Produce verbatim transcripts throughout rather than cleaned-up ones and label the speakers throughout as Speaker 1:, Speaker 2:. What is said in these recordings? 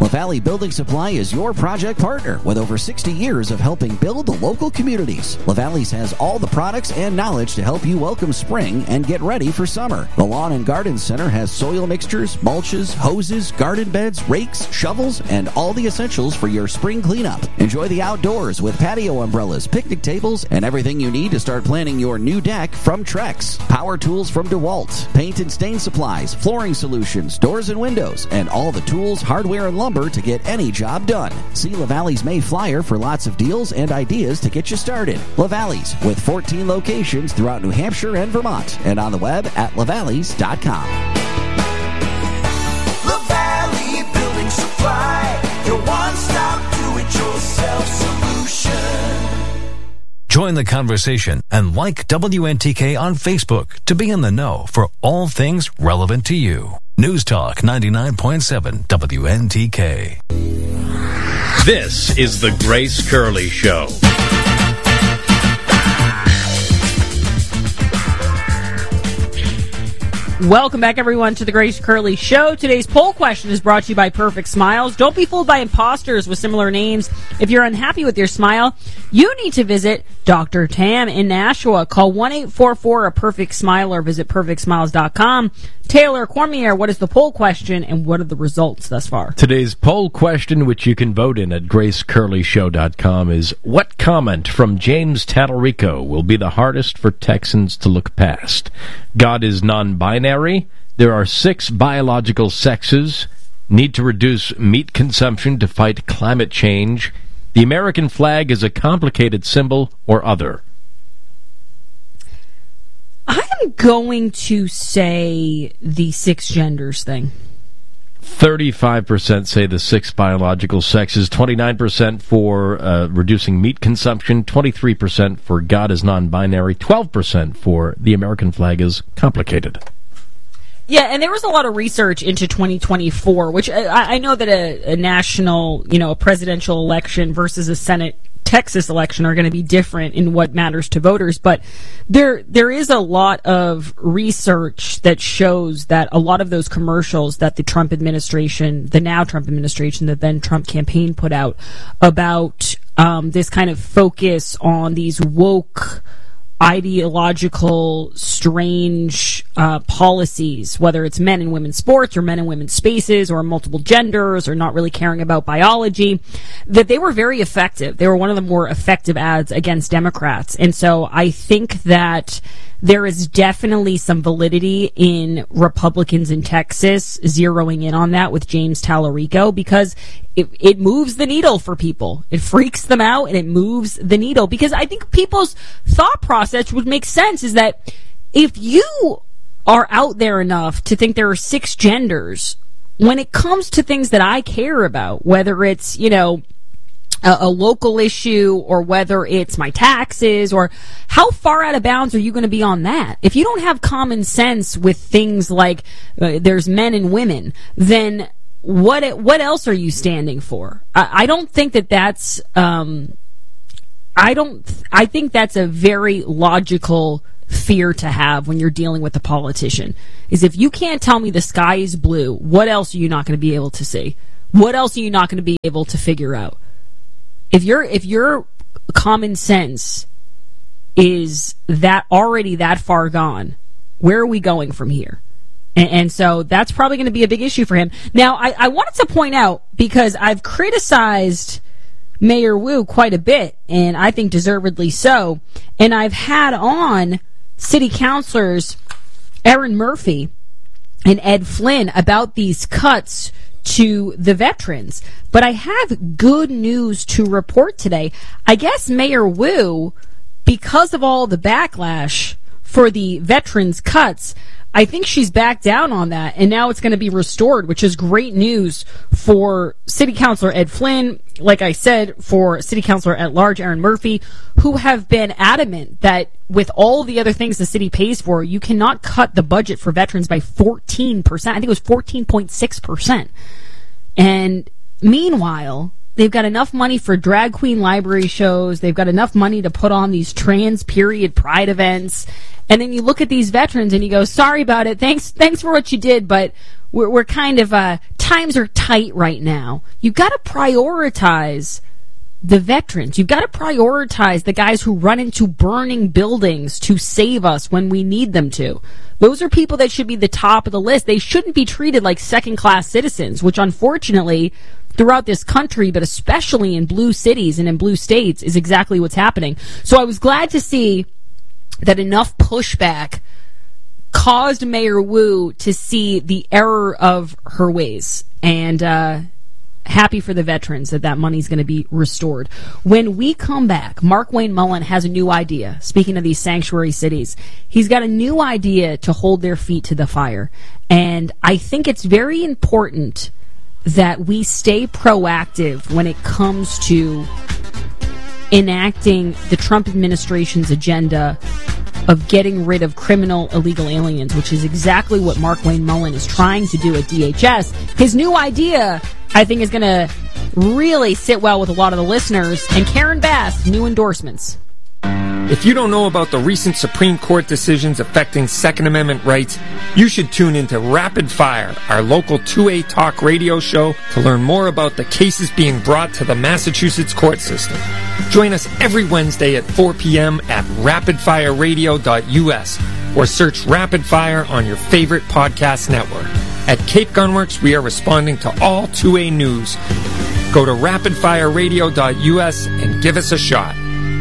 Speaker 1: LaValle Building Supply is your project partner with over sixty years of helping build the local communities. LaValle's has all the products and knowledge to help you welcome spring and get ready for summer. The Lawn and Garden Center has soil mixtures, mulches, hoses, garden beds, rakes, shovels, and all the essentials for your spring cleanup. Enjoy the outdoors with patio umbrellas, picnic tables, and everything you need to start planning your new deck from Trex. Power tools from DeWalt, paint and stain supplies, flooring solutions, doors and windows, and all the tools, hardware, and lumber to get any job done. See LaValle's May Flyer for lots of deals and ideas to get you started. LaValle's, with fourteen locations throughout New Hampshire and Vermont, and on the web at lavalleys dot com.
Speaker 2: LaValle Building Supply, your one-stop do-it-yourself solution.
Speaker 3: Join the conversation and like W N T K on Facebook to be in the know for all things relevant to you. News Talk ninety-nine point seven W N T K.
Speaker 4: This is the Grace Curley Show.
Speaker 5: Welcome back, everyone, to the Grace Curley Show. Today's poll question is brought to you by Perfect Smiles. Don't be fooled by imposters with similar names. If you're unhappy with your smile, you need to visit Doctor Tam in Nashua. Call one eight four four a perfect smile or visit perfect smiles dot com. Taylor Cormier, what is the poll question and what are the results thus far?
Speaker 6: Today's poll question, which you can vote in at grace curley show dot com, is what comment from James Tallarico will be the hardest for Texans to look past? God is non-binary. There are six biological sexes. Need to reduce meat consumption to fight climate change. The American flag is a complicated symbol, or other.
Speaker 5: I'm going to say the six genders thing.
Speaker 6: thirty-five percent say the six biological sexes, twenty-nine percent for uh, reducing meat consumption, twenty-three percent for God is non-binary, twelve percent for the American flag is complicated.
Speaker 5: Yeah, and there was a lot of research into twenty twenty-four, which I, I know that a, a national, you know, a presidential election versus a Senate Texas election are going to be different in what matters to voters, but there there is a lot of research that shows that a lot of those commercials that the Trump administration, the now Trump administration, the then Trump campaign put out about um, this kind of focus on these woke, ideological, strange uh, policies, whether it's men and women's sports or men and women's spaces or multiple genders or not really caring about biology, that they were very effective. They were one of the more effective ads against Democrats. And so I think that there is definitely some validity in Republicans in Texas zeroing in on that with James Tallarico because it, it moves the needle for people. It freaks them out and it moves the needle because I think people's thought process would make sense is that if you are out there enough to think there are six genders, when it comes to things that I care about, whether it's, you know, A, a local issue or whether it's my taxes or how far out of bounds are you going to be on that? If you don't have common sense with things like uh, there's men and women, then what what else are you standing for? I, I don't think that that's um, I don't I think that's a very logical fear to have when you're dealing with a politician is if you can't tell me the sky is blue, what else are you not going to be able to see? What else are you not going to be able to figure out? If your if your common sense is that already that far gone, where are we going from here? And, and so that's probably going to be a big issue for him. Now, I, I wanted to point out, because I've criticized Mayor Wu quite a bit, and I think deservedly so, and I've had on city councilors Erin Murphy and Ed Flynn about these cuts to the veterans. But I have good news to report today. I guess Mayor Wu, because of all the backlash for the veterans cuts, I think she's backed down on that, and now it's going to be restored, which is great news for City Councilor Ed Flynn, like I said, for City Councilor at Large Erin Murphy, who have been adamant that with all the other things the city pays for, you cannot cut the budget for veterans by fourteen percent. I think it was fourteen point six percent. And meanwhile, they've got enough money for drag queen library shows. They've got enough money to put on these trans period pride events. And then you look at these veterans and you go, sorry about it. Thanks, thanks for what you did, but we're, we're kind of uh, times are tight right now. You got to prioritize the veterans. You've got to prioritize the guys who run into burning buildings to save us when we need them to. Those are people that should be the top of the list. They shouldn't be treated like second-class citizens, which unfortunately, throughout this country, but especially in blue cities and in blue states, is exactly what's happening. So I was glad to see that enough pushback caused Mayor Wu to see the error of her ways. And uh, happy for the veterans that that money's going to be restored. When we come back, Mark Wayne Mullen has a new idea. Speaking of these sanctuary cities, he's got a new idea to hold their feet to the fire. And I think it's very important that we stay proactive when it comes to enacting the Trump administration's agenda of getting rid of criminal illegal aliens, which is exactly what Mark Wayne Mullen is trying to do at D H S. His new idea, I think, is going to really sit well with a lot of the listeners. And Karen Bass, new endorsements.
Speaker 7: If you don't know about the recent Supreme Court decisions affecting Second Amendment rights, you should tune into Rapid Fire, our local two A talk radio show, to learn more about the cases being brought to the Massachusetts court system. Join us every Wednesday at four p.m. at rapid fire radio dot u s or search Rapid Fire on your favorite podcast network. At Cape Gunworks, we are responding to all two A news. Go to rapid fire radio dot u s and give us a shot.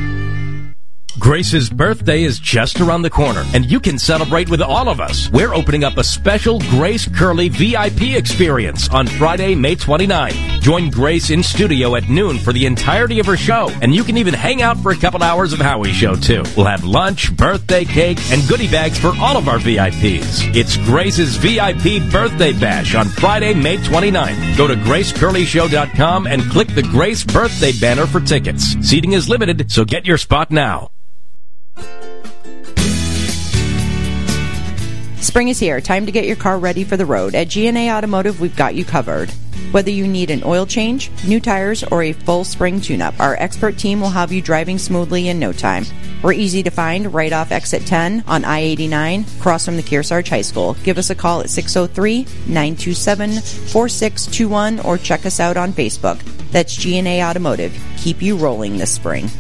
Speaker 6: Grace's birthday is just around the corner, and you can celebrate with all of us. We're opening up a special Grace Curley V I P experience on Friday, May twenty-ninth. Join Grace in studio at noon for the entirety of her show, and you can even hang out for a couple hours of Howie's show, too. We'll have lunch, birthday cake, and goodie bags for all of our V I Ps. It's Grace's V I P Birthday Bash on Friday, May twenty-ninth. Go to grace curley show dot com and click the Grace Birthday banner for tickets. Seating is limited, so get your spot now.
Speaker 8: Spring is here. Time to get your car ready for the road. At G and A Automotive, we've got you covered. Whether you need an oil change, new tires, or a full spring tune-up, our expert team will have you driving smoothly in no time. We're easy to find right off Exit ten on I eighty-nine, across from the Kearsarge High School. Give us a call at six oh three, nine two seven, four six two one or check us out on Facebook. That's G and A Automotive. Keep you rolling this spring.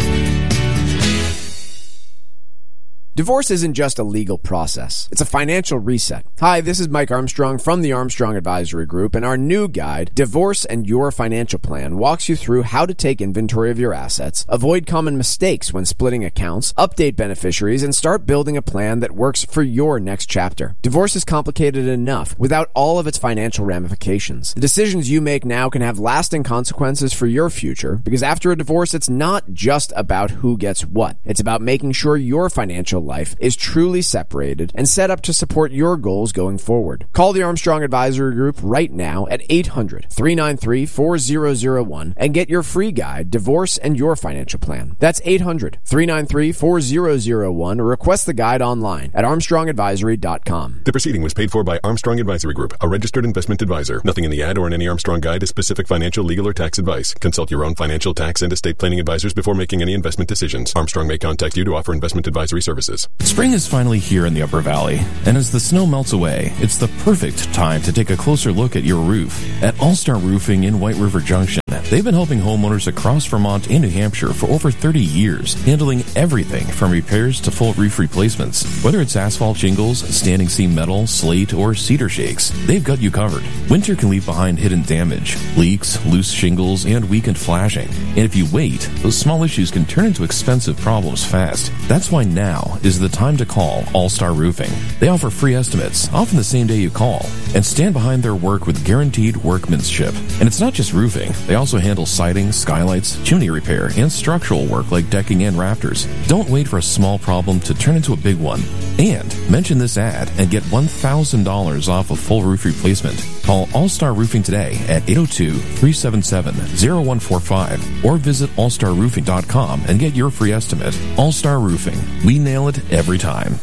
Speaker 9: Divorce isn't just a legal process. It's a financial reset. Hi, this is Mike Armstrong from the Armstrong Advisory Group, and our new guide, Divorce and Your Financial Plan, walks you through how to take inventory of your assets, avoid common mistakes when splitting accounts, update beneficiaries, and start building a plan that works for your next chapter. Divorce is complicated enough without all of its financial ramifications. The decisions you make now can have lasting consequences for your future, because after a divorce, it's not just about who gets what. It's about making sure your financial life is truly separated and set up to support your goals going forward. Call the Armstrong Advisory Group right now at eight hundred, three nine three, four zero zero one and get your free guide, Divorce and Your Financial Plan. That's eight hundred, three nine three, four zero zero one or request the guide online at armstrong advisory dot com.
Speaker 10: The proceeding was paid for by Armstrong Advisory Group, a registered investment advisor. Nothing in the ad or in any Armstrong guide is specific financial, legal, or tax advice. Consult your own financial, tax, and estate planning advisors before making any investment decisions. Armstrong may contact you to offer investment advisory services.
Speaker 11: Spring is finally here in the Upper Valley, and as the snow melts away, it's the perfect time to take a closer look at your roof. At All-Star Roofing in White River Junction, they've been helping homeowners across Vermont and New Hampshire for over thirty years, handling everything from repairs to full roof replacements. Whether it's asphalt shingles, standing seam metal, slate, or cedar shakes, they've got you covered. Winter can leave behind hidden damage, leaks, loose shingles, and weakened flashing. And if you wait, those small issues can turn into expensive problems fast. That's why now is the time to call All-Star Roofing. They offer free estimates, often the same day you call, and stand behind their work with guaranteed workmanship. And it's not just roofing. They also handle siding, skylights, chimney repair, and structural work like decking and rafters. Don't wait for a small problem to turn into a big one. And mention this ad and get one thousand dollars off a full roof replacement. Call All-Star Roofing today at eight oh two, three seven seven, oh one four five or visit all star roofing dot com and get your free estimate. All-Star Roofing. We nail it every time.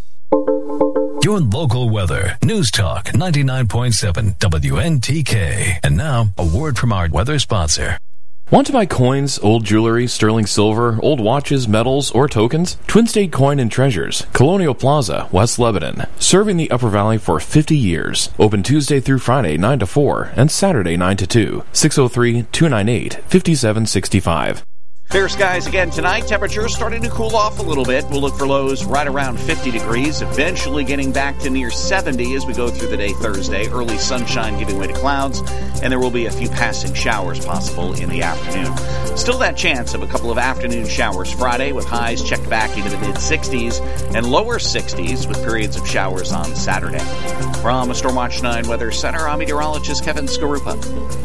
Speaker 3: Your local weather. News Talk ninety-nine point seven W N T K. And now, a word from our weather sponsor.
Speaker 11: Want to buy coins, old jewelry, sterling silver, old watches, medals, or tokens? Twin State Coin and Treasures, Colonial Plaza, West Lebanon. Serving the Upper Valley for fifty years. Open Tuesday through Friday, nine to four, and Saturday, nine to two. six oh three, two nine eight, five seven six five.
Speaker 12: Fair skies again tonight. Temperatures starting to cool off a little bit. We'll look for lows right around fifty degrees, eventually getting back to near seventy as we go through the day Thursday. Early sunshine giving way to clouds, and there will be a few passing showers possible in the afternoon. Still that chance of a couple of afternoon showers Friday, with highs checked back into the mid-sixties and lower sixties with periods of showers on Saturday. From Stormwatch nine Weather Center, I'm meteorologist Kevin Skarupa.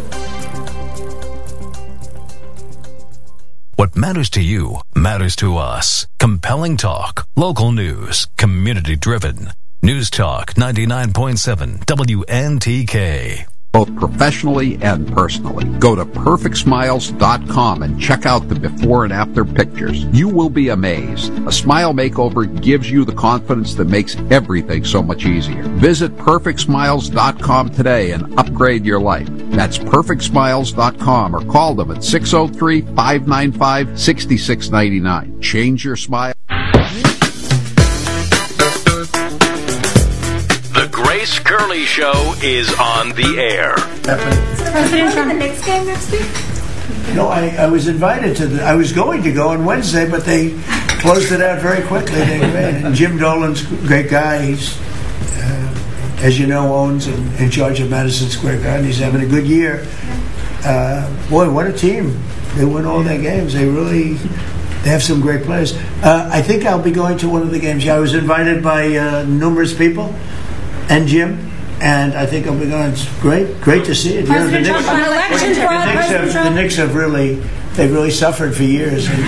Speaker 3: What matters to you matters to us. Compelling talk, local news, community-driven. News Talk ninety-nine point seven W N T K.
Speaker 13: Both professionally and personally. Go to perfect smiles dot com and check out the before and after pictures. You will be amazed. A smile makeover gives you the confidence that makes everything so much easier. Visit perfect smiles dot com today and upgrade your life. That's perfect smiles dot com or call them at six oh three, five nine five, six six nine nine. Change your smile.
Speaker 6: The Grace Curley Show is on the air.
Speaker 14: President Trump, the next game next week?
Speaker 15: No, I, I was invited to the. I was going to go on Wednesday, but they closed it out very quickly. They made, and Jim Dolan's a great guy. He's, uh, as you know, owns and in charge of Madison Square Garden. He's having a good year. Uh, boy, what a team! They win all their games. They really. They have some great players. Uh, I think I'll be going to one of the games. Yeah, I was invited by uh, numerous people. And Jim, and I think I'll be going. It's great, great to see it. You know, the, Knicks, the, Knicks have, the Knicks have really, they've really suffered for years. they're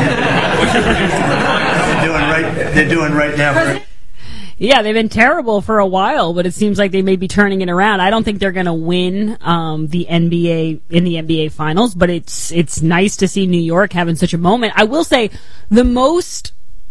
Speaker 15: doing right. They're doing right now.
Speaker 5: Yeah, they've been terrible for a while, but it seems like they may be turning it around. I don't think they're going to win um, the N B A in the N B A Finals, but it's it's nice to see New York having such a moment. I will say the most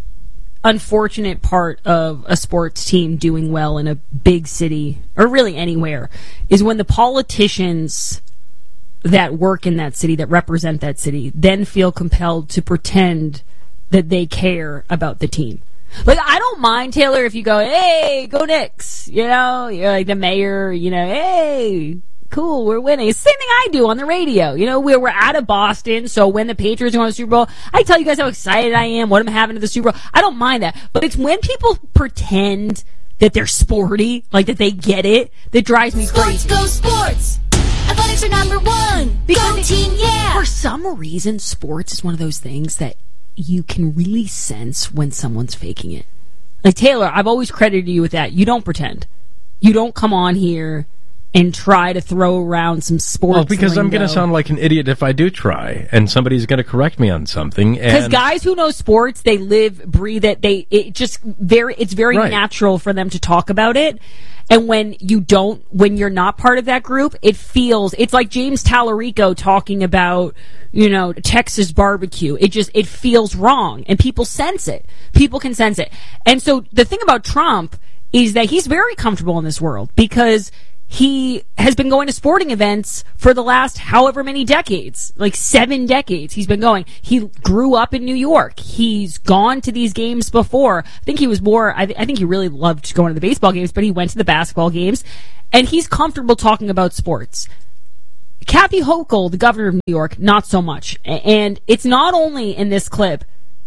Speaker 5: unfortunate part of a sports team doing well in a big city, or really anywhere, is when the politicians that work in that city, that represent that city, then feel compelled to pretend that they care about the team. Like, I don't mind, Taylor, if you go, hey, go Knicks, you know, you're like the mayor, you know, hey, cool, we're winning. It's the same thing I do on the radio. You know, we're, we're out of Boston, so when the Patriots go to the Super Bowl, I tell you guys how excited I am, what I'm having at the Super Bowl. I don't mind that. But it's when people pretend that they're sporty, like that they get it, that drives me
Speaker 14: sports,
Speaker 5: crazy.
Speaker 14: Go sports! Athletics are number one!
Speaker 5: Because
Speaker 14: go team, yeah!
Speaker 5: For some reason, sports is one of those things that you can really sense when someone's faking it. Like, Taylor, I've always credited you with that. You don't pretend. You don't come on here and try to throw around some sports.
Speaker 6: Well, because
Speaker 5: lingo.
Speaker 6: I'm going to sound like an idiot if I do try, and somebody's going to correct me on something.
Speaker 5: Because guys who know sports, they live, breathe it. They it just very it's very
Speaker 6: right.
Speaker 5: natural for them to talk about it. And when you don't, when you're not part of that group, it feels it's like James Tallarico talking about, you know, Texas barbecue. It just it feels wrong, and people sense it. People can sense it. And so the thing about Trump is that he's very comfortable in this world because he has been going to sporting events for the last however many decades, like seven decades he's been going. He grew up in New York. He's gone to these games before. I think he was more, I, th- I think he really loved going to the baseball games, but he went to the basketball games, and he's comfortable talking about sports. Kathy Hochul, the governor of New York, not so much. And it's not only in this clip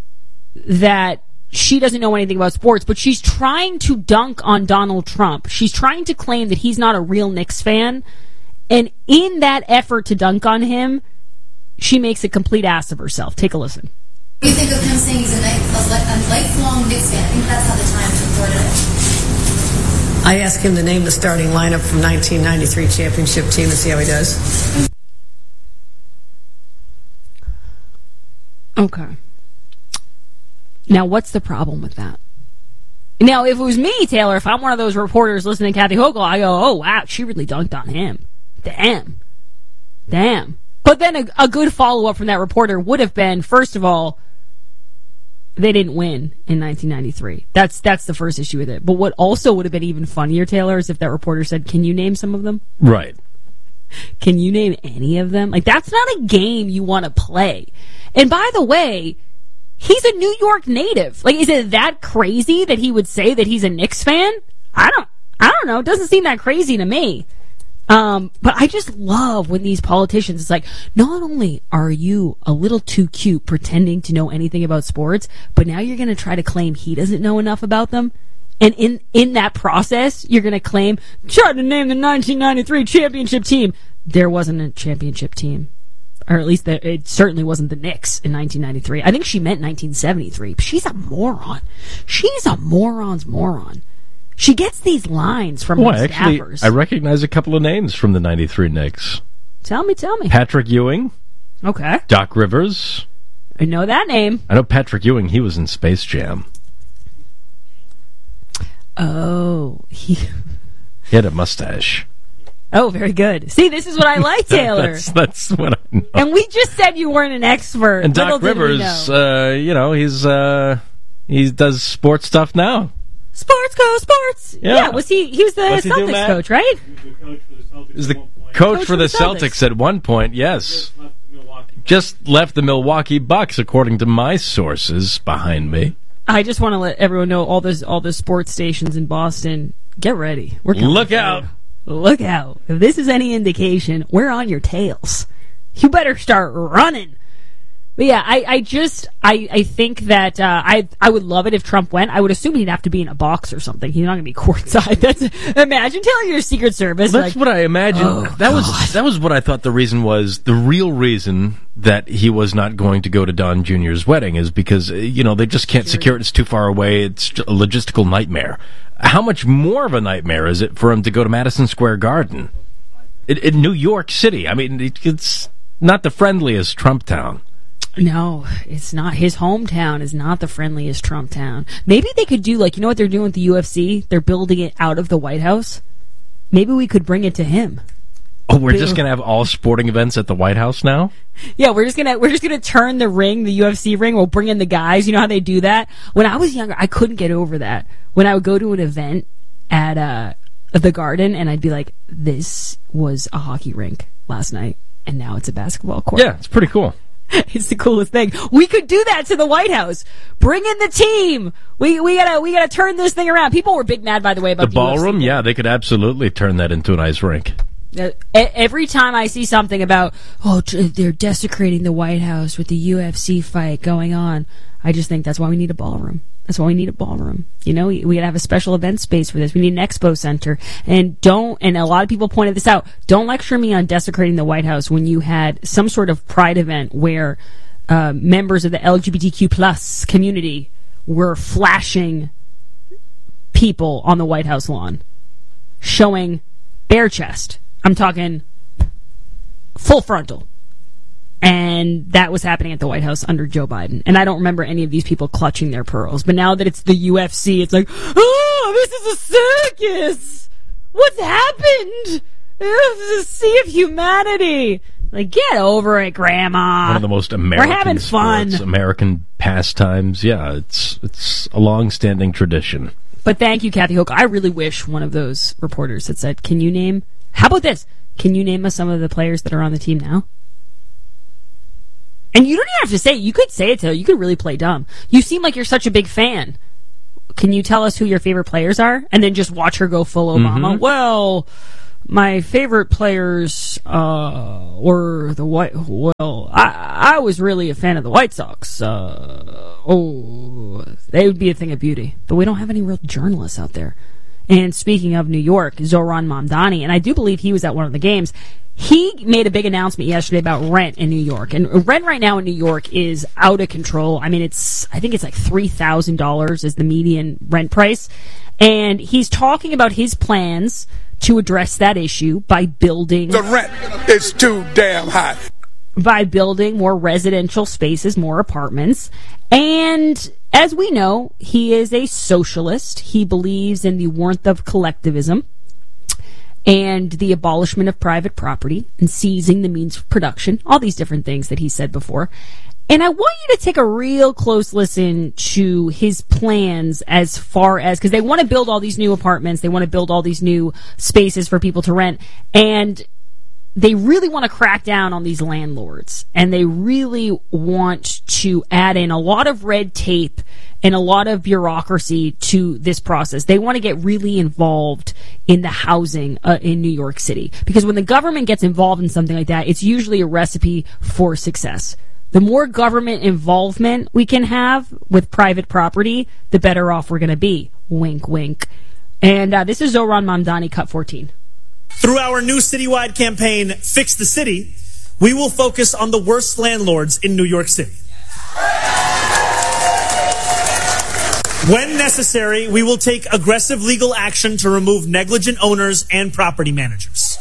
Speaker 5: that she doesn't know anything about sports, but she's trying to dunk on Donald Trump. She's trying to claim that he's not a real Knicks fan. And in that effort to dunk on him, she makes a complete ass of herself. Take a listen.
Speaker 14: What do you think of him saying he's a, night, a lifelong Knicks fan? I think that's how the Times reported it.
Speaker 16: I asked him to name the starting lineup from nineteen ninety-three championship team and see how he does.
Speaker 5: Okay. Now, what's the problem with that? Now, if it was me, Taylor, if I'm one of those reporters listening to Kathy Hochul, I go, oh, wow, she really dunked on him. Damn. Damn. But then a, a good follow-up from that reporter would have been, first of all, they didn't win in nineteen ninety-three. That's that's the first issue with it. But what also would have been even funnier, Taylor, is if that reporter said, can you name some of them?
Speaker 6: Right.
Speaker 5: Can you name any of them? Like, that's not a game you want to play. And by the way, he's a New York native. Like, is it that crazy that he would say that he's a Knicks fan? I don't, I don't know. It doesn't seem that crazy to me. Um, but I just love when these politicians, it's like, not only are you a little too cute pretending to know anything about sports, but now you're going to try to claim he doesn't know enough about them. And in, in that process, you're going to claim, try to name the nineteen ninety-three championship team. There wasn't a championship team. Or at least the, it certainly wasn't the Knicks in nineteen ninety-three. I think she meant nineteen seventy-three. She's a moron. She's a moron's moron. She gets these lines from
Speaker 6: well,
Speaker 5: her
Speaker 6: actually,
Speaker 5: staffers.
Speaker 6: I recognize a couple of names from the ninety-three Knicks.
Speaker 5: Tell me, tell me.
Speaker 6: Patrick Ewing.
Speaker 5: Okay.
Speaker 6: Doc Rivers.
Speaker 5: I know that name.
Speaker 6: I know Patrick Ewing. He was in Space Jam.
Speaker 5: Oh. He,
Speaker 6: he had a mustache.
Speaker 5: Oh, very good. See, this is what I like, Taylor.
Speaker 6: that's, that's what I know.
Speaker 5: And we just said you weren't an expert.
Speaker 6: And
Speaker 5: Little
Speaker 6: Doc
Speaker 5: did we
Speaker 6: Rivers,
Speaker 5: know.
Speaker 6: uh, you know, he's uh, he does sports stuff now.
Speaker 5: Sports go sports.
Speaker 6: Yeah.
Speaker 5: yeah was he? He was the
Speaker 6: Was he doing
Speaker 5: Celtics
Speaker 6: that?
Speaker 5: coach, right?
Speaker 6: Is the coach for the Celtics at one point? Yes. Just left the Milwaukee Bucks, according to my sources behind me.
Speaker 5: I just want to let everyone know all those all those sports stations in Boston. Get ready. We're coming
Speaker 6: Look
Speaker 5: for
Speaker 6: out.
Speaker 5: you. Look out. If this is any indication, we're on your tails. You better start running. But yeah, I, I just, I, I think that, uh, I, I would love it if Trump went. I would assume he'd have to be in a box or something. He's not going to be courtside. That's, imagine telling your Secret Service.
Speaker 6: Well, that's
Speaker 5: like,
Speaker 6: what I imagined.
Speaker 5: Oh,
Speaker 6: that God. was, that was what I thought the reason was, the real reason that he was not going to go to Don Junior's wedding is because, you know, they just can't secure it. It's too far away. It's a logistical nightmare. How much more of a nightmare is it for him to go to Madison Square Garden in, in New York City? I mean, it, it's not the friendliest Trump town.
Speaker 5: No, it's not. His hometown is not the friendliest Trump town. Maybe they could do, like, you know what they're doing with the U F C? They're building it out of the White House. Maybe we could bring it to him.
Speaker 6: Oh, we're just going to have all sporting events at the White House now?
Speaker 5: Yeah, we're just gonna we're just gonna turn the ring, the U F C ring. We'll bring in the guys. You know how they do that? When I was younger, I couldn't get over that. When I would go to an event at uh at the Garden, and I'd be like, "This was a hockey rink last night, and now it's a basketball court."
Speaker 6: Yeah, it's pretty cool.
Speaker 5: It's the coolest thing. We could do that to the White House. Bring in the team. We we gotta we gotta turn this thing around. People were big mad, by the way, about
Speaker 6: The
Speaker 5: the, U F C
Speaker 6: ballroom.
Speaker 5: thing.
Speaker 6: Yeah, they could absolutely turn that into an ice rink.
Speaker 5: Uh, every time I see something about, oh, they're desecrating the White House with the U F C fight going on, I just think that's why we need a ballroom. That's why we need a ballroom. You know, we, we gotta have a special event space for this. We need an expo center. And don't, and a lot of people pointed this out, don't lecture me on desecrating the White House when you had some sort of pride event where uh, members of the L G B T Q plus community were flashing people on the White House lawn, showing bare chest. I'm talking full frontal. And that was happening at the White House under Joe Biden. And I don't remember any of these people clutching their pearls. But now that it's the U F C, it's like, oh, this is a circus. What's happened? This is a sea of humanity. Like, get over it, Grandma.
Speaker 6: One of the most American
Speaker 5: We're having fun.
Speaker 6: sports, American pastimes. Yeah, it's it's a long-standing tradition.
Speaker 5: But thank you, Kathy Hoke. I really wish one of those reporters had said, can you name... How about this? Can you name us some of the players that are on the team now? And you don't even have to say it. You could say it, Taylor. You could really play dumb. You seem like you're such a big fan. Can you tell us who your favorite players are? And then just watch her go full Obama.
Speaker 6: Mm-hmm.
Speaker 5: Well, my favorite players uh, were the White... Well, I, I was really a fan of the White Sox. Uh, oh, they would be a thing of beauty. But we don't have any real journalists out there. And speaking of New York, Zoran Mamdani, and I do believe he was at one of the games, he made a big announcement yesterday about rent in New York. And rent right now in New York is out of control. I mean, it's, I think it's like three thousand dollars is the median rent price. And he's talking about his plans to address that issue by building...
Speaker 17: The rent is too damn high.
Speaker 5: By building more residential spaces, more apartments. And as we know, he is a socialist. He believes in the warmth of collectivism and the abolishment of private property and seizing the means of production, all these different things that he said before. And I want you to take a real close listen to his plans as far as, because they want to build all these new apartments, they want to build all these new spaces for people to rent, and they really want to crack down on these landlords, and they really want to add in a lot of red tape and a lot of bureaucracy to this process. They want to get really involved in the housing uh, in New York City, because when the government gets involved in something like that, it's usually a recipe for success. The more government involvement we can have with private property, the better off we're going to be. Wink, wink. And uh, this is Zohran Mamdani, Cut fourteen.
Speaker 18: Through our new citywide campaign, Fix the City, we will focus on the worst landlords in New York City. When necessary, we will take aggressive legal action to remove negligent owners and property managers.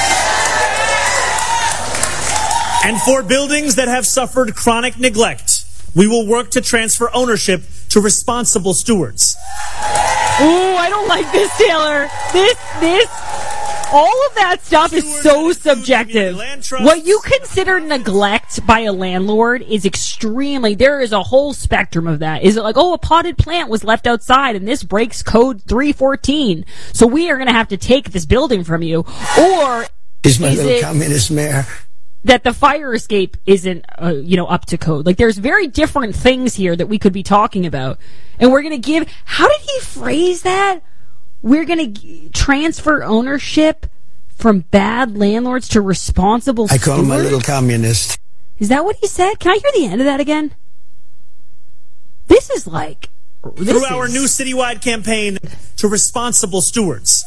Speaker 18: And for buildings that have suffered chronic neglect, we will work to transfer ownership to responsible stewards.
Speaker 5: Ooh, I don't like this, Taylor. This, this... All of that stuff is so subjective. What you consider neglect by a landlord is extremely, there is a whole spectrum of that. Is it like, oh, a potted plant was left outside and this breaks code three fourteen, so we are going to have to take this building from you? Or
Speaker 19: is my
Speaker 5: is
Speaker 19: little
Speaker 5: it
Speaker 19: communist mayor
Speaker 5: that the fire escape isn't, uh, you know, up to code? Like, there's very different things here that we could be talking about. And we're going to give, how did he phrase that? We're going to g- transfer ownership from bad landlords to responsible
Speaker 19: I call
Speaker 5: stewards?
Speaker 19: him my little communist.
Speaker 5: Is that what he said? Can I hear the end of that again? This is like... This
Speaker 18: Through
Speaker 5: is...
Speaker 18: our new citywide campaign to responsible stewards.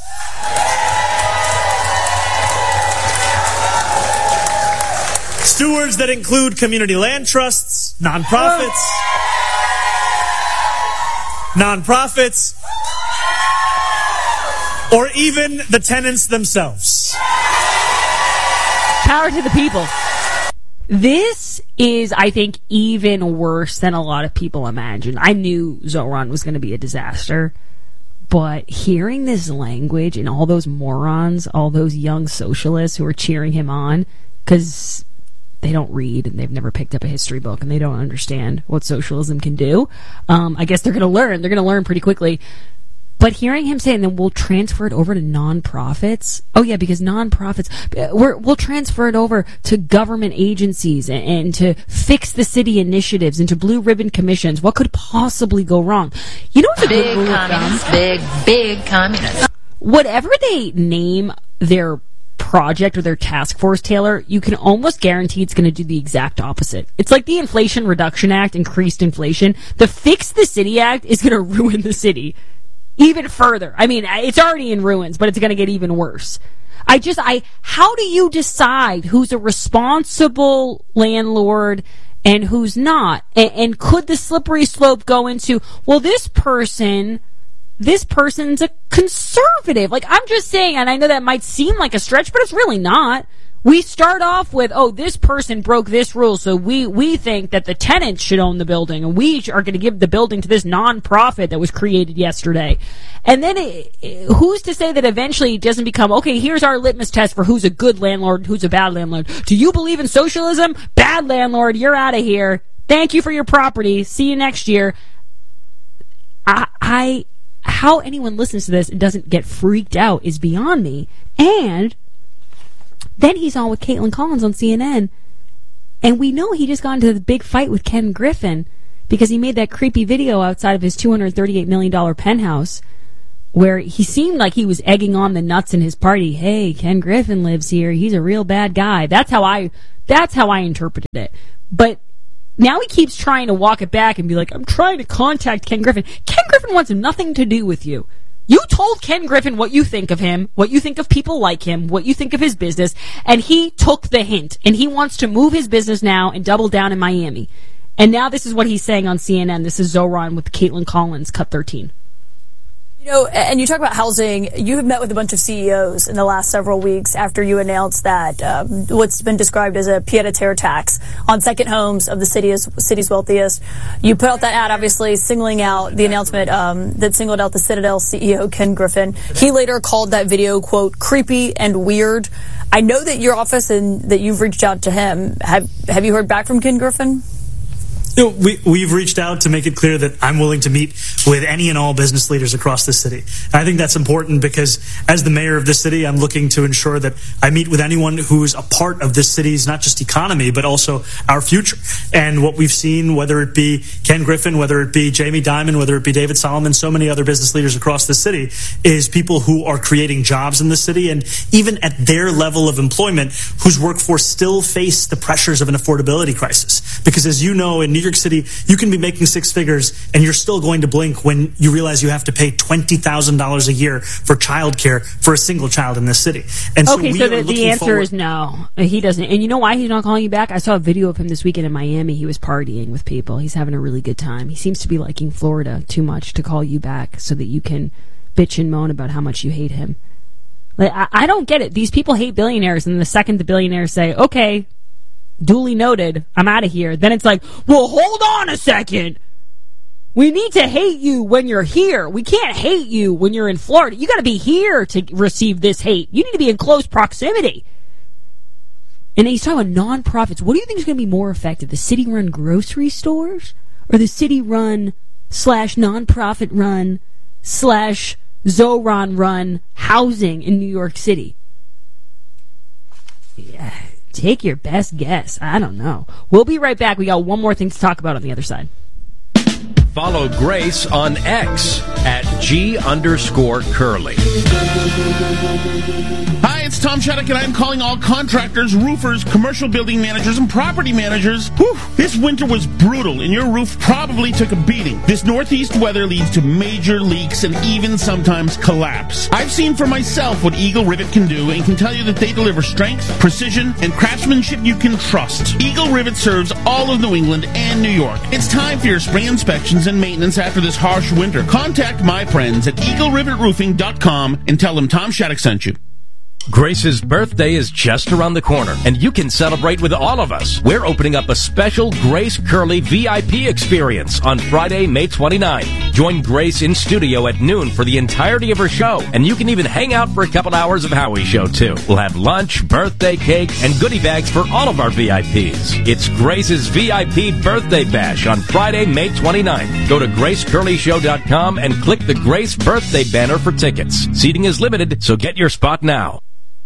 Speaker 18: Stewards that include community land trusts, nonprofits, nonprofits, or even the tenants themselves.
Speaker 5: Power to the people. This is, I think, even worse than a lot of people imagine. I knew Zohran was going to be a disaster, but hearing this language and all those morons, all those young socialists who are cheering him on, because they don't read and they've never picked up a history book and they don't understand what socialism can do. Um, I guess they're going to learn. They're going to learn pretty quickly. But hearing him say, and then we'll transfer it over to nonprofits. Oh yeah, because nonprofits, we're, we'll transfer it over to government agencies and, and to fix the city initiatives and to blue ribbon commissions. What could possibly go wrong? You know what's a
Speaker 20: big
Speaker 5: good rule of
Speaker 20: communists,
Speaker 5: thumb?
Speaker 20: big, big communists.
Speaker 5: Whatever they name their project or their task force, Taylor, you can almost guarantee it's going to do the exact opposite. It's like the Inflation Reduction Act increased inflation. The Fix the City Act is going to ruin the city even further. I mean, it's already in ruins, but it's going to get even worse. I just, I, how do you decide who's a responsible landlord and who's not? And, and could the slippery slope go into, well, this person, this person's a conservative. Like, I'm just saying, and I know that might seem like a stretch, but it's really not. We start off with, oh, this person broke this rule, so we, we think that the tenants should own the building, and we are going to give the building to this nonprofit that was created yesterday. And then it, it, who's to say that eventually it doesn't become, okay, here's our litmus test for who's a good landlord and who's a bad landlord. Do you believe in socialism? Bad landlord, you're out of here. Thank you for your property. See you next year. I, I, how anyone listens to this and doesn't get freaked out is beyond me. And then he's on with Caitlin Collins on C N N, and we know he just got into the big fight with Ken Griffin because he made that creepy video outside of his two hundred thirty-eight million dollars penthouse where he seemed like he was egging on the nuts in his party. Hey, Ken Griffin lives here. He's a real bad guy. That's how I, that's how I interpreted it. But now he keeps trying to walk it back and be like, I'm trying to contact Ken Griffin. Ken Griffin wants nothing to do with you. You told Ken Griffin what you think of him, what you think of people like him, what you think of his business, and he took the hint, and he wants to move his business now and double down in Miami. And now this is what he's saying on C N N. This is Zohran with Caitlin Collins, Cut thirteen.
Speaker 21: You know, and you talk about housing. You have met with a bunch of C E Os in the last several weeks after you announced that um, what's been described as a pied-à-terre tax on second homes of the city's, city's wealthiest. You put out that ad, obviously, singling out the announcement um, that singled out the Citadel C E O, Ken Griffin. He later called that video, quote, creepy and weird. I know that your office and that you've reached out to him. Have, have you heard back from Ken Griffin?
Speaker 18: You know, we, we've reached out to make it clear that I'm willing to meet with any and all business leaders across the city. And I think that's important because as the mayor of this city, I'm looking to ensure that I meet with anyone who's a part of this city's not just economy, but also our future. And what we've seen, whether it be Ken Griffin, whether it be Jamie Dimon, whether it be David Solomon, so many other business leaders across the city, is people who are creating jobs in the city, and even at their level of employment, whose workforce still face the pressures of an affordability crisis. Because as you know, in New York City, you can be making six figures and you're still going to blink when you realize you have to pay twenty thousand dollars a year for childcare for a single child in this city. And so
Speaker 5: okay,
Speaker 18: we
Speaker 5: so
Speaker 18: are
Speaker 5: the, the
Speaker 18: looking
Speaker 5: answer
Speaker 18: forward-
Speaker 5: is no. He doesn't. And you know why he's not calling you back? I saw a video of him this weekend in Miami. He was partying with people. He's having a really good time. He seems to be liking Florida too much to call you back so that you can bitch and moan about how much you hate him. Like, I, I don't get it. These people hate billionaires, and the second the billionaires say, okay, duly noted, I'm out of here, then it's like, well, hold on a second. We need to hate you when you're here. We can't hate you when you're in Florida. You got to be here to receive this hate. You need to be in close proximity. And he's talking about nonprofits. What do you think is going to be more effective? The city-run grocery stores or the city-run slash nonprofit-run slash Zoran-run housing in New York City? Yeah. Take your best guess. I don't know. We'll be right back. We got one more thing to talk about on the other side.
Speaker 6: Follow Grace on X at G underscore Curly.
Speaker 1: Hi, it's Tom Shattuck, and I'm calling all contractors, roofers, commercial building managers, and property managers. Whew, this winter was brutal, and your roof probably took a beating. This northeast weather leads to major leaks and even sometimes collapse. I've seen for myself what Eagle Rivet can do and can tell you that they deliver strength, precision, and craftsmanship you can trust. Eagle Rivet serves all of New England and New York. It's time for your spring inspections and maintenance after this harsh winter. Contact my friends at eagle rivet roofing dot com and tell them Tom Shattuck sent you.
Speaker 6: Grace's birthday is just around the corner, and you can celebrate with all of us. We're opening up a special Grace Curley V I P experience on Friday, May twenty-ninth. Join Grace in studio at noon for the entirety of her show, and you can even hang out for a couple hours of Howie Show, too. We'll have lunch, birthday cake, and goodie bags for all of our V I Ps. It's Grace's V I P Birthday Bash on Friday, May twenty-ninth. Go to grace curley show dot com and click the Grace Birthday banner for tickets. Seating is limited, so get your spot now.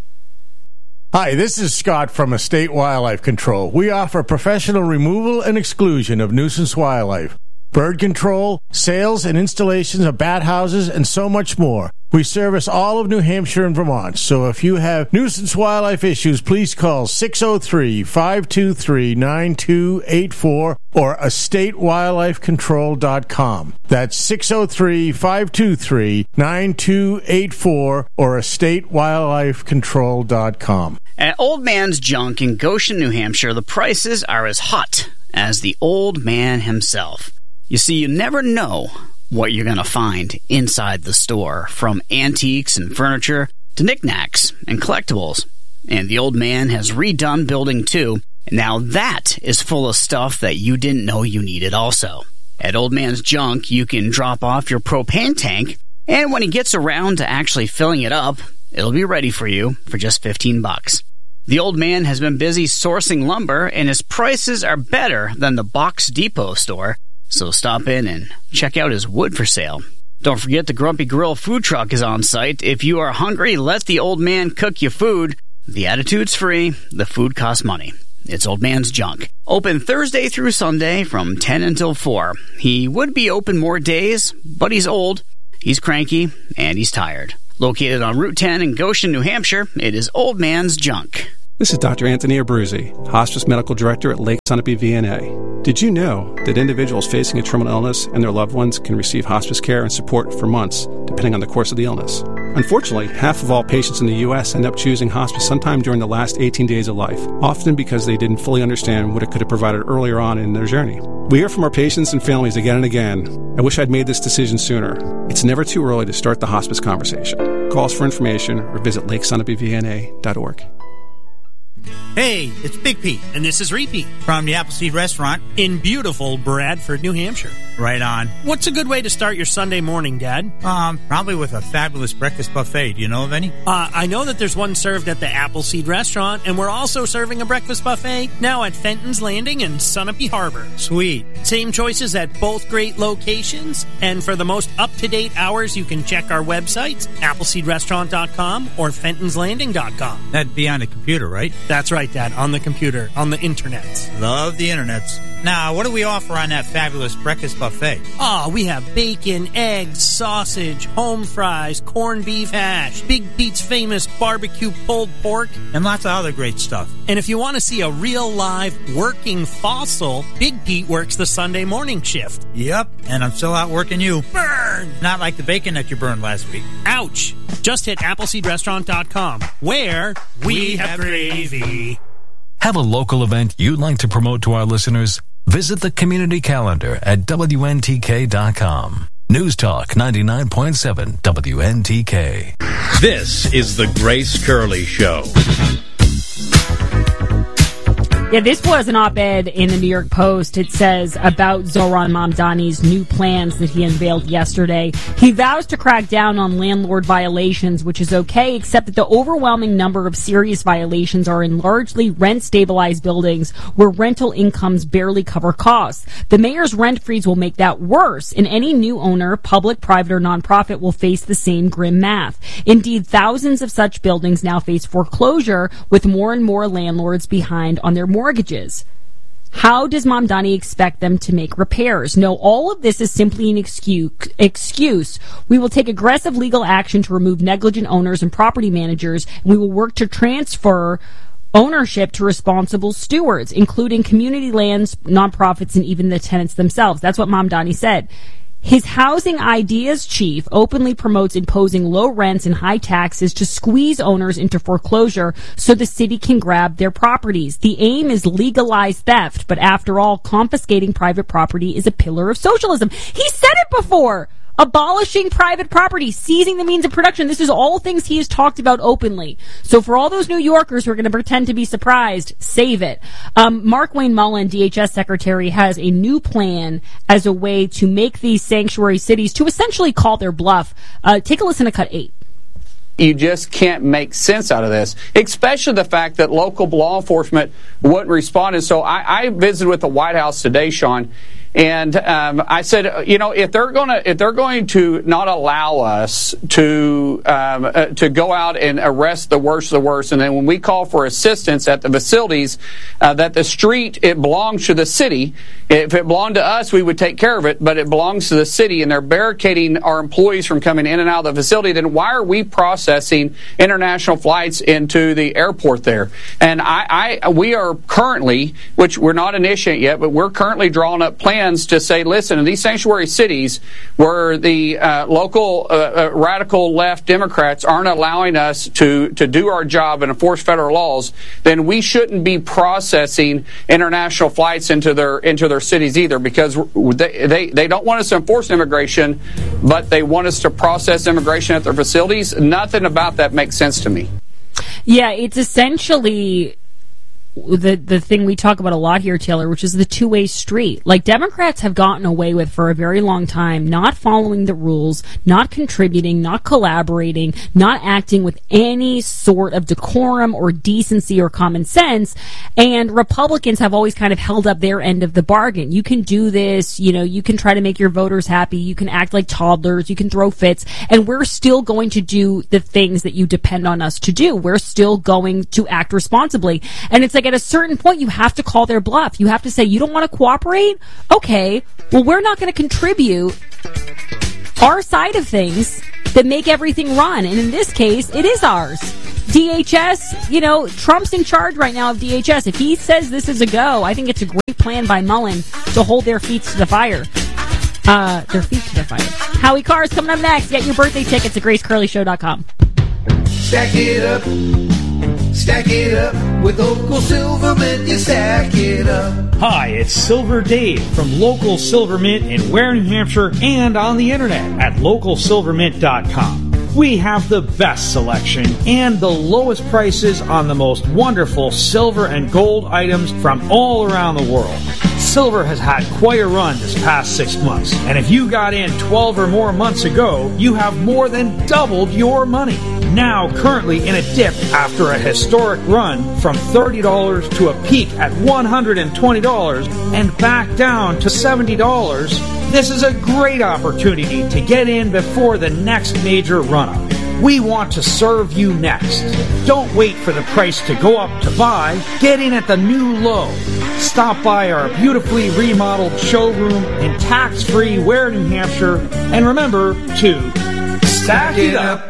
Speaker 22: Hi, this is Scott from Estate Wildlife Control. We offer professional removal and exclusion of nuisance wildlife, bird control, sales and installations of bat houses, and so much more. We service all of New Hampshire and Vermont, so if you have nuisance wildlife issues, please call six oh three, five two three, nine two eight four or estate wildlife control dot com. That's six oh three, five two three, nine two eight four or estate wildlife control dot com.
Speaker 23: At Old Man's Junk in Goshen, New Hampshire, the prices are as hot as the old man himself. You see, you never know what you're going to find inside the store, from antiques and furniture to knickknacks and collectibles. And the old man has redone Building two, and now that is full of stuff that you didn't know you needed also. At Old Man's Junk, you can drop off your propane tank, and when he gets around to actually filling it up, it'll be ready for you for just fifteen bucks. The old man has been busy sourcing lumber, and his prices are better than the Box Depot store. So stop in and check out his wood for sale. Don't forget the Grumpy Grill food truck is on site. If you are hungry, let the old man cook you food. The attitude's free. The food costs money. It's Old Man's Junk. Open Thursday through Sunday from ten until four. He would be open more days, but he's old, he's cranky, and he's tired. Located on Route ten in Goshen, New Hampshire, it is Old Man's Junk.
Speaker 24: This is Doctor Anthony Abruzzi, Hospice Medical Director at Lake Sunapee V N A. Did you know that individuals facing a terminal illness and their loved ones can receive hospice care and support for months, depending on the course of the illness? Unfortunately, half of all patients in the U S end up choosing hospice sometime during the last eighteen days of life, often because they didn't fully understand what it could have provided earlier on in their journey. We hear from our patients and families again and again, I wish I'd made this decision sooner. It's never too early to start the hospice conversation. Call us for information or visit lake sunapee v n a dot org.
Speaker 25: Hey, it's Big Pete, and this is Repeat from the Appleseed Restaurant in beautiful Bradford, New Hampshire.
Speaker 2: Right on.
Speaker 25: What's a good way to start your Sunday morning, Dad?
Speaker 2: Um, probably with a fabulous breakfast buffet. Do you know of any?
Speaker 25: Uh, I know that there's one served at the Appleseed Restaurant, and we're also serving a breakfast buffet now at Fenton's Landing in Sunapee Harbor.
Speaker 2: Sweet.
Speaker 25: Same choices at both great locations, and for the most up-to-date hours, you can check our websites, appleseed restaurant dot com or fentons landing dot com.
Speaker 2: That'd be on the computer, right?
Speaker 25: That's right, Dad, on the computer, on the internet.
Speaker 2: Love the internets. Now, what do we offer on that fabulous breakfast buffet?
Speaker 25: Oh, we have bacon, eggs, sausage, home fries, corned beef hash, Big Pete's famous barbecue pulled pork,
Speaker 2: and lots of other great stuff.
Speaker 25: And if you want to see a real live working fossil, Big Pete works the Sunday morning shift.
Speaker 2: Yep, and I'm still out working you.
Speaker 25: Burn!
Speaker 2: Not like the bacon that you burned last week.
Speaker 25: Ouch! Just hit appleseed restaurant dot com, where we, we have gravy.
Speaker 3: Have a local event you'd like to promote to our listeners? Visit the community calendar at W N T K dot com. News Talk ninety-nine point seven W N T K.
Speaker 6: This is the Grace Curley Show.
Speaker 5: Yeah, this was an op-ed in the New York Post. It says about Zohran Mamdani's new plans that he unveiled yesterday. He vows to crack down on landlord violations, which is okay, except that the overwhelming number of serious violations are in largely rent-stabilized buildings where rental incomes barely cover costs. The mayor's rent freeze will make that worse, and any new owner, public, private, or nonprofit, will face the same grim math. Indeed, thousands of such buildings now face foreclosure, with more and more landlords behind on their mortgages. mortgages. How does Mamdani expect them to make repairs? No, all of this is simply an excuse. excuse. We will take aggressive legal action to remove negligent owners and property managers, and we will work to transfer ownership to responsible stewards, including community lands, nonprofits, and even the tenants themselves. That's what Mamdani said. His housing ideas chief openly promotes imposing low rents and high taxes to squeeze owners into foreclosure so the city can grab their properties. The aim is legalized theft, but after all, confiscating private property is a pillar of socialism. He said it before! Abolishing private property, seizing the means of production. This is all things he has talked about openly. So for all those New Yorkers who are going to pretend to be surprised, save it. Um, Mark Wayne Mullen, D H S Secretary, has a new plan as a way to make these sanctuary cities to essentially call their bluff. Uh, take a listen to cut eight.
Speaker 4: You just can't make sense out of this, especially the fact that local law enforcement wouldn't respond. And so I, I visited with the White House today, Sean, and um, I said, you know, if they're going to if they're going to not allow us to um, uh, to go out and arrest the worst of the worst, and then when we call for assistance at the facilities, uh, that the street, it belongs to the city. If it belonged to us, we would take care of it, but it belongs to the city, and they're barricading our employees from coming in and out of the facility. Then why are we processing international flights into the airport there? And I, I we are currently, which we're not initiating yet, but we're currently drawing up plans to say, listen, in these sanctuary cities where the uh, local uh, uh, radical left Democrats aren't allowing us to, to do our job and enforce federal laws, then we shouldn't be processing international flights into their into their cities either, because they, they, they don't want us to enforce immigration, but they want us to process immigration at their facilities. Nothing about that makes sense to me.
Speaker 5: Yeah, it's essentially the the thing we talk about a lot here, Taylor, which is the two-way street. Like, Democrats have gotten away with for a very long time not following the rules, not contributing, not collaborating, not acting with any sort of decorum or decency or common sense, and Republicans have always kind of held up their end of the bargain. You can do this, you know, you can try to make your voters happy, you can act like toddlers, you can throw fits, and we're still going to do the things that you depend on us to do. We're still going to act responsibly. And it's like, at a certain point, you have to call their bluff. You have to say, you don't want to cooperate? Okay, well, we're not going to contribute our side of things that make everything run. And in this case, it is ours. D H S, you know, Trump's in charge right now of D H S. If he says this is a go, I think it's a great plan by Mullen to hold their feet to the fire. Uh, their feet to the fire. Howie Carr is coming up next. Get your birthday tickets at grace curley show dot com.
Speaker 7: Stack it up. Stack it up with Local Silver Mint, you stack it up.
Speaker 8: Hi, it's Silver Dave from Local Silver Mint in Ware, New Hampshire, and on the internet at local silver mint dot com. We have the best selection and the lowest prices on the most wonderful silver and gold items from all around the world. silver has had quite a run this past six months. And if you got in twelve or more months ago, you have more than doubled your money. Now, currently in a dip after a historic run from thirty dollars to a peak at one hundred twenty dollars and back down to seventy dollars, this is a great opportunity to get in before the next major run-up. We want to serve you next. Don't wait for the price to go up to buy. Get in at the new low. Stop by our beautifully remodeled showroom in tax-free Ware, New Hampshire, and remember to stack it up.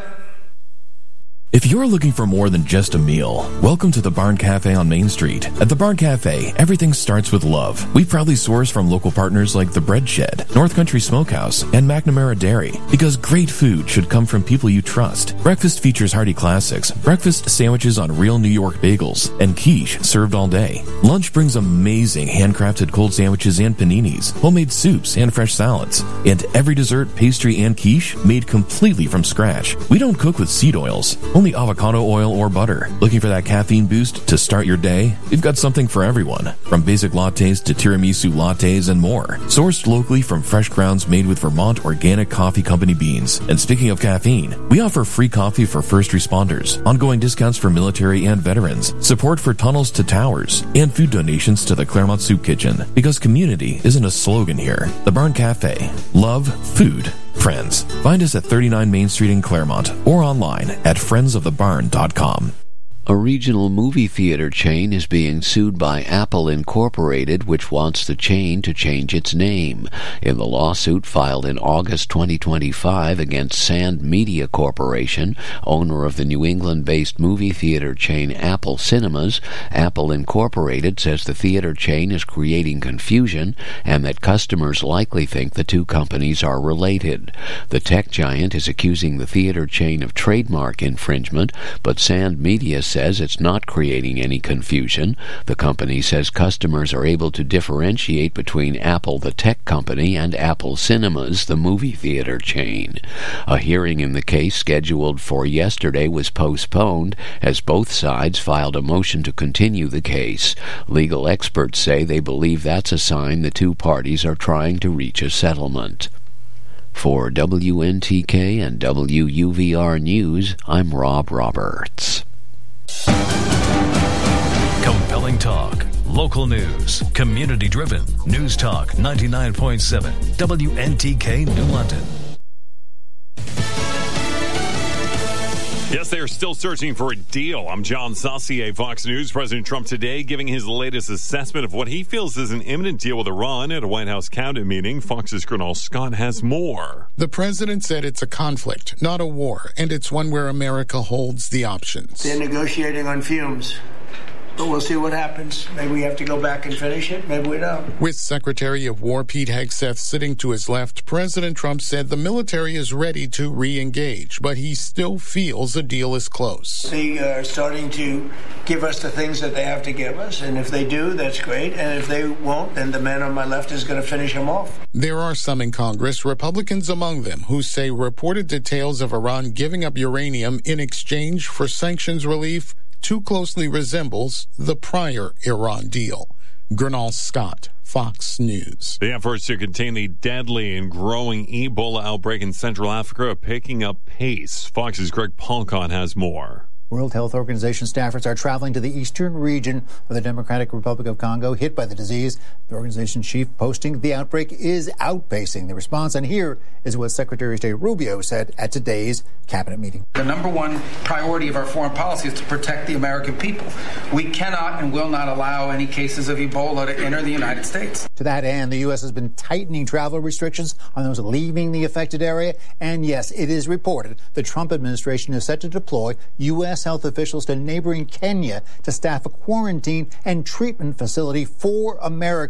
Speaker 9: If you're looking for more than just a meal, welcome to the Barn Cafe on Main Street. At the Barn Cafe, everything starts with love. We proudly source from local partners like The Bread Shed, North Country Smokehouse, and McNamara Dairy, because great food should come from people you trust. Breakfast features hearty classics, breakfast sandwiches on real New York bagels, and quiche served all day. Lunch brings amazing handcrafted cold sandwiches and paninis, homemade soups and fresh salads, and every dessert, pastry, and quiche made completely from scratch. We don't cook with seed oils, only avocado oil or butter. Looking for that caffeine boost to start your day? We've got something for everyone, from basic lattes to tiramisu lattes and more. Sourced locally from fresh grounds made with Vermont Organic Coffee Company beans. And speaking of caffeine, we offer free coffee for first responders, ongoing discounts for military and veterans, support for tunnels to towers, and food donations to the Claremont Soup Kitchen. Because community isn't a slogan here. The Barn Cafe. Love food. Friends. Find us at thirty-nine Main Street in Claremont or online at friends of the barn dot com.
Speaker 10: A regional movie theater chain is being sued by Apple Incorporated, which wants the chain to change its name. In the lawsuit filed in August twenty twenty-five against Sand Media Corporation, owner of the New England-based movie theater chain Apple Cinemas, Apple Incorporated says the theater chain is creating confusion and that customers likely think the two companies are related. The tech giant is accusing the theater chain of trademark infringement, but Sand Media says it's not creating any confusion. The company says customers are able to differentiate between Apple, the tech company, and Apple Cinemas, the movie theater chain. A hearing in the case scheduled for yesterday was postponed as both sides filed a motion to continue the case. Legal experts say they believe that's a sign the two parties are trying to reach a settlement. For W N T K and W U V R News, I'm Rob Roberts.
Speaker 3: Compelling talk, local news, community-driven. News Talk ninety-nine point seven, W N T K New London.
Speaker 11: Yes, they are still searching for a deal. I'm John Saucier, Fox News. President Trump today giving his latest assessment of what he feels is an imminent deal with Iran at a White House cabinet meeting. Fox's Gernal Scott has more.
Speaker 12: The president said it's a conflict, not a war, and it's one where America holds the options.
Speaker 15: They're negotiating on fumes. But we'll see what happens. Maybe we have to go back and finish it. Maybe we don't.
Speaker 12: With Secretary of War Pete Hegseth sitting to his left, President Trump said the military is ready to re-engage, but he still feels a deal is close.
Speaker 15: They are starting to give us the things that they have to give us, and if they do, that's great. And if they won't, then the man on my left is going to finish them off.
Speaker 12: There are some in Congress, Republicans among them, who say reported details of Iran giving up uranium in exchange for sanctions relief too closely resembles the prior Iran deal. Gernal Scott, Fox News.
Speaker 11: The efforts to contain the deadly and growing Ebola outbreak in Central Africa are picking up pace. Fox's Greg Polcott has more.
Speaker 13: World Health Organization staffers are traveling to the eastern region of the Democratic Republic of Congo hit by the disease. The organization chief posting the outbreak is outpacing the response. And here is what Secretary of State Rubio said at today's cabinet meeting.
Speaker 26: The number one priority of our foreign policy is to protect the American people. We cannot and will not allow any cases of Ebola to enter the United States.
Speaker 13: To that end, the U S has been tightening travel restrictions on those leaving the affected area. And yes, it is reported the Trump administration is set to deploy U S health officials to neighboring Kenya to staff a quarantine and treatment facility for Americans.